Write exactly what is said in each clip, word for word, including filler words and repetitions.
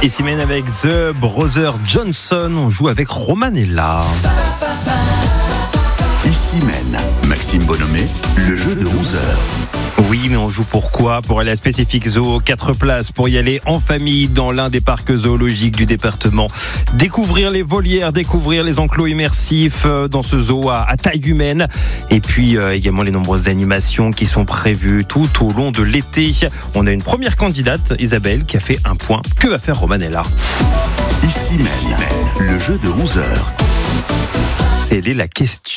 Ici mène avec The Brothers Johnson, on joue avec Romanella. Ici mène Maxime Bonhomet, le jeu de onze heures. Oui, mais on joue pour quoi ? Pour aller à Spécifique Zoo, quatre places pour y aller en famille dans l'un des parcs zoologiques du département. Découvrir les volières, découvrir les enclos immersifs dans ce zoo à, à taille humaine. Et puis euh, également les nombreuses animations qui sont prévues tout au long de l'été. On a une première candidate, Isabelle, qui a fait un point. Que va faire Romanella ? Ici mène le jeu de onze heures. Quelle est la question ?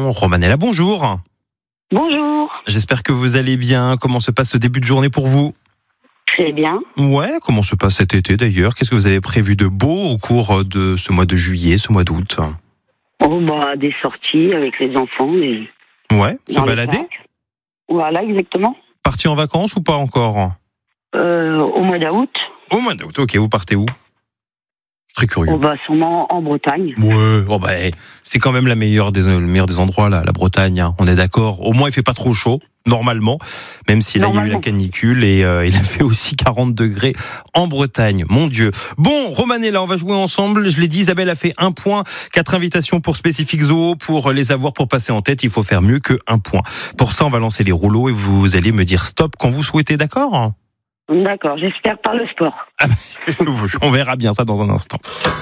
Romanella, bonjour. Bonjour. J'espère que vous allez bien. Comment se passe ce début de journée pour vous ? Très bien. Ouais, comment se passe cet été d'ailleurs ? Qu'est-ce que vous avez prévu de beau au cours de ce mois de juillet, ce mois d'août ? Oh bah des sorties avec les enfants. Et Ouais, se dans les balader ? parcs. Voilà, exactement. Parti en vacances ou pas encore ? Euh, au mois d'août, Au mois d'août, ok, vous partez où ? Très curieux. on va sûrement en Bretagne. Ouais, bon bah, eh, c'est quand même la meilleure des, le meilleur des endroits, là, la Bretagne, hein, on est d'accord. Au moins, il fait pas trop chaud, normalement, même si là, il y a eu la Normalement. canicule et euh, il a fait aussi quarante degrés en Bretagne, mon Dieu. Bon, Romanella, on va jouer ensemble. Je l'ai dit, Isabelle a fait un point, quatre invitations pour Spécifique Zoo. Pour les avoir, pour passer en tête, il faut faire mieux que un point. Pour ça, on va lancer les rouleaux et vous allez me dire stop quand vous souhaitez, d'accord ? D'accord, j'espère par le sport. Ah bah, on verra bien ça dans un instant.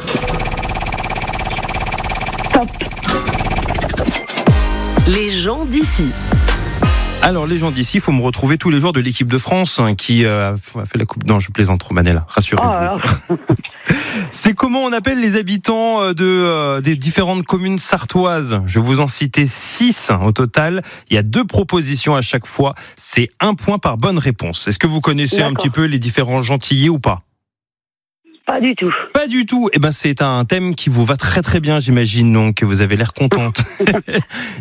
Top. Les gens d'ici. Alors, les gens d'ici, il faut me retrouver tous les jours de l'équipe de France hein, qui euh, a fait la coupe. Non, je plaisante, Romanella, rassurez-vous. Oh, alors. C'est comment on appelle les habitants de, euh, des différentes communes sartoises. Je vais vous en citer six au total. Il y a deux propositions à chaque fois. C'est un point par bonne réponse. Est-ce que vous connaissez D'accord. un petit peu les différents gentillés ou pas ? Pas du tout. Pas du tout. Eh ben, c'est un thème qui vous va très très bien, j'imagine, donc vous avez l'air contente.